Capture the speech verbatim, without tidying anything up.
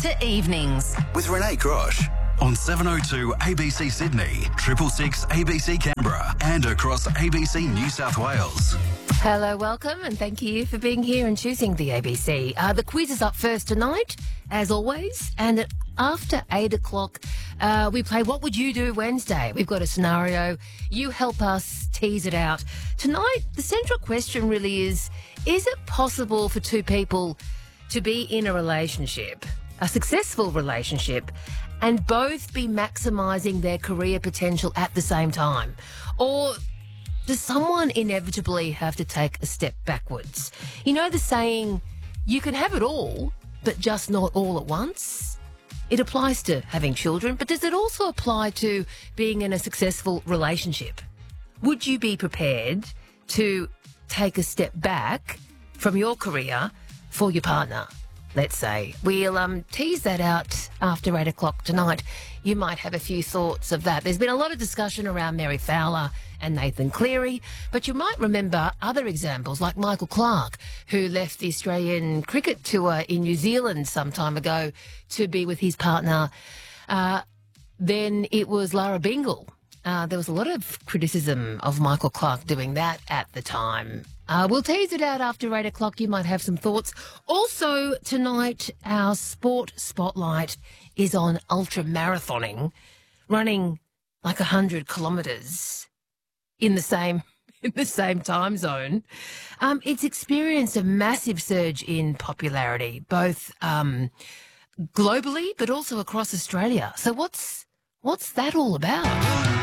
to Evenings with Renee Grosh on seven oh two A B C Sydney, triple six A B C Canberra, and across A B C New South Wales. Hello, welcome, and thank you for being here and choosing the A B C. Uh, the quiz is up first tonight, as always, and after eight o'clock, uh, we play What Would You Do Wednesday? We've got a scenario. You help us tease it out. Tonight, the central question really is, is it possible for two people to be in a relationship, a successful relationship, and both be maximising their career potential at the same time? Or does someone inevitably have to take a step backwards? You know the saying, you can have it all, but just not all at once? It applies to having children, but does it also apply to being in a successful relationship? Would you be prepared to take a step back from your career for your partner, let's say? We'll um, tease that out after eight o'clock tonight. You might have a few thoughts of that. There's been a lot of discussion around Mary Fowler and Nathan Cleary, but you might remember other examples like Michael Clarke, who left the Australian cricket tour in New Zealand some time ago to be with his partner. Uh, then it was Lara Bingle. Uh, there was a lot of criticism of Michael Clarke doing that at the time. Uh, we'll tease it out after eight o'clock. You might have some thoughts. Also, tonight, our sport spotlight is on ultra marathoning, running like one hundred kilometres in the same in the same time zone. Um, it's experienced a massive surge in popularity, both um, globally but also across Australia. So what's what's that all about?